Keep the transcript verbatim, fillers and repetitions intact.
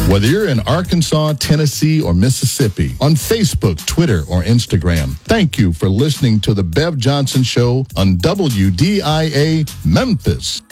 Whether you're in Arkansas, Tennessee, or Mississippi, on Facebook, Twitter, or Instagram, thank you for listening to The Bev Johnson Show on W D I A Memphis.